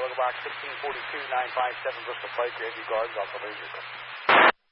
Box 1642-957 Bristol Pike, Grandview Gardens, Alpha Ranger.